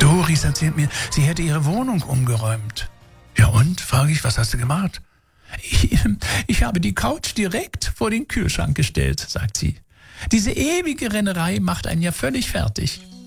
Doris erzählt mir, sie hätte ihre Wohnung umgeräumt. Ja und? Frage ich, was hast du gemacht? Ich habe die Couch direkt vor den Kühlschrank gestellt, sagt sie. Diese ewige Rennerei macht einen ja völlig fertig.